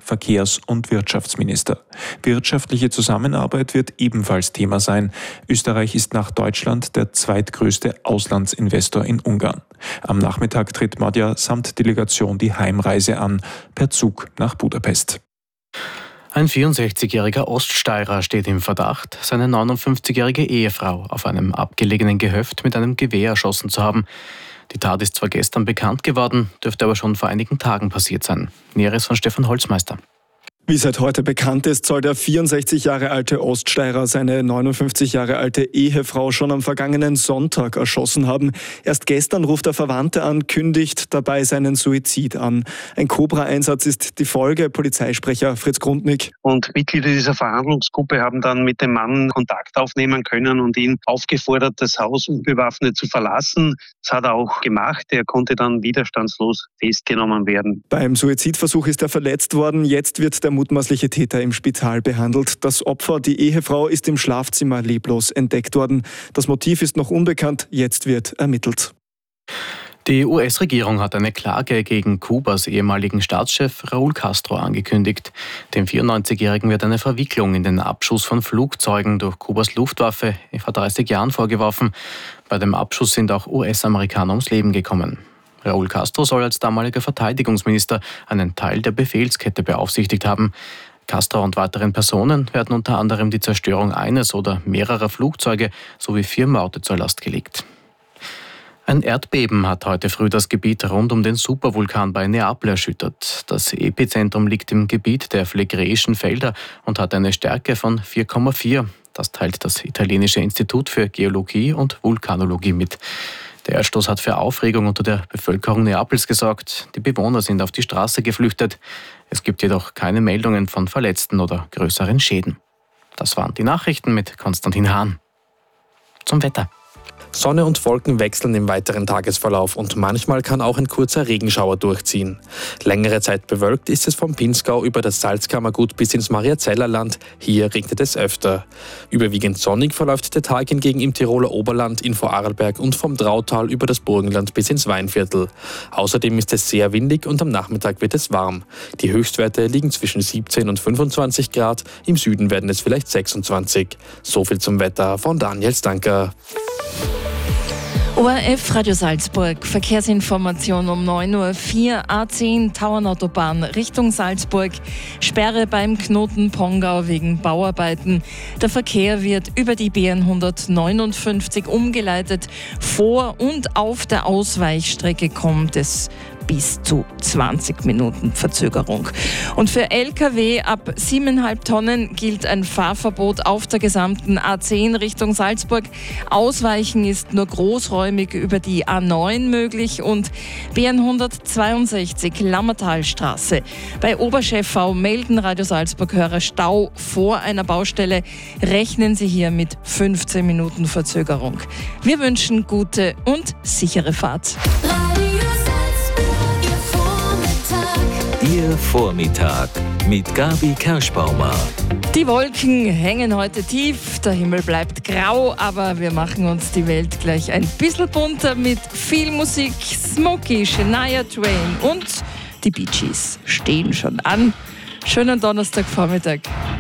Verkehrs- und Wirtschaftsminister. Wirtschaftliche Zusammenarbeit wird ebenfalls Thema sein. Österreich ist nach Deutschland der zweitgrößte Auslandsinvestor in Ungarn. Am Nachmittag tritt Magyar samt Delegation die Heimreise an, per Zug nach Budapest. Ein 64-jähriger Oststeirer steht im Verdacht, seine 59-jährige Ehefrau auf einem abgelegenen Gehöft mit einem Gewehr erschossen zu haben. Die Tat ist zwar gestern bekannt geworden, dürfte aber schon vor einigen Tagen passiert sein. Näheres von Stefan Holzmeister. Wie seit heute bekannt ist, soll der 64 Jahre alte Oststeirer seine 59 Jahre alte Ehefrau schon am vergangenen Sonntag erschossen haben. Erst gestern ruft er Verwandte an, kündigt dabei seinen Suizid an. Ein Cobra-Einsatz ist die Folge, Polizeisprecher Fritz Grundnick. Und Mitglieder dieser Verhandlungsgruppe haben dann mit dem Mann Kontakt aufnehmen können und ihn aufgefordert, das Haus unbewaffnet zu verlassen. Das hat er auch gemacht. Er konnte dann widerstandslos festgenommen werden. Beim Suizidversuch ist er verletzt worden. Jetzt wird der mutmaßliche Täter im Spital behandelt. Das Opfer, die Ehefrau, ist im Schlafzimmer leblos entdeckt worden. Das Motiv ist noch unbekannt, jetzt wird ermittelt. Die US-Regierung hat eine Klage gegen Kubas ehemaligen Staatschef Raúl Castro angekündigt. Dem 94-Jährigen wird eine Verwicklung in den Abschuss von Flugzeugen durch Kubas Luftwaffe vor 30 Jahren vorgeworfen. Bei dem Abschuss sind auch US-Amerikaner ums Leben gekommen. Raúl Castro soll als damaliger Verteidigungsminister einen Teil der Befehlskette beaufsichtigt haben. Castro und weiteren Personen werden unter anderem die Zerstörung eines oder mehrerer Flugzeuge sowie 4 Morde zur Last gelegt. Ein Erdbeben hat heute früh das Gebiet rund um den Supervulkan bei Neapel erschüttert. Das Epizentrum liegt im Gebiet der Phlegräischen Felder und hat eine Stärke von 4,4. Das teilt das italienische Institut für Geologie und Vulkanologie mit. Der Erdstoß hat für Aufregung unter der Bevölkerung Neapels gesorgt. Die Bewohner sind auf die Straße geflüchtet. Es gibt jedoch keine Meldungen von Verletzten oder größeren Schäden. Das waren die Nachrichten mit Konstantin Hahn. Zum Wetter. Sonne und Wolken wechseln im weiteren Tagesverlauf und manchmal kann auch ein kurzer Regenschauer durchziehen. Längere Zeit bewölkt ist es vom Pinzgau über das Salzkammergut bis ins Mariazellerland. Hier regnet es öfter. Überwiegend sonnig verläuft der Tag hingegen im Tiroler Oberland, in Vorarlberg und vom Drautal über das Burgenland bis ins Weinviertel. Außerdem ist es sehr windig und am Nachmittag wird es warm. Die Höchstwerte liegen zwischen 17 und 25 Grad, im Süden werden es vielleicht 26. So viel zum Wetter von Daniel Stanker. ORF Radio Salzburg, Verkehrsinformation um 9:04 Uhr, A10 Tauernautobahn Richtung Salzburg, Sperre beim Knoten Pongau wegen Bauarbeiten. Der Verkehr wird über die B159 umgeleitet. Vor und auf der Ausweichstrecke kommt es bis zu 20 Minuten Verzögerung. Und für Lkw ab 7,5 Tonnen gilt ein Fahrverbot auf der gesamten A10 Richtung Salzburg. Ausweichen ist nur großräumig über die A9 möglich und B162 Lammertalstraße. Bei Oberschäffau melden Radio Salzburg-Hörer Stau vor einer Baustelle. Rechnen Sie hier mit 15 Minuten Verzögerung. Wir wünschen gute und sichere Fahrt. Ihr Vormittag mit Gabi Kerschbaumer. Die Wolken hängen heute tief, der Himmel bleibt grau, aber wir machen uns die Welt gleich ein bisschen bunter mit viel Musik. Smokey, Shania Twain und die Bee Gees stehen schon an. Schönen Donnerstagvormittag.